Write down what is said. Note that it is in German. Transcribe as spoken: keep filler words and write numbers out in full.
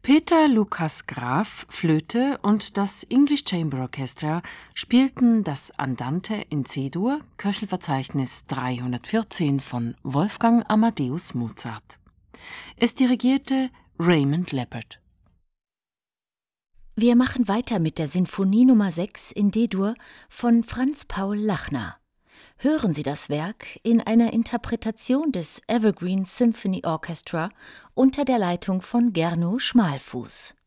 Peter Lukas Graf, Flöte und das English Chamber Orchestra spielten das Andante in C-Dur, Köchelverzeichnis dreihundertvierzehn von Wolfgang Amadeus Mozart. Es dirigierte Raymond Leppard. Wir machen weiter mit der Sinfonie Nummer sechs in D-Dur von Franz Paul Lachner. Hören Sie das Werk in einer Interpretation des Evergreen Symphony Orchestra unter der Leitung von Gernot Schmalfuß.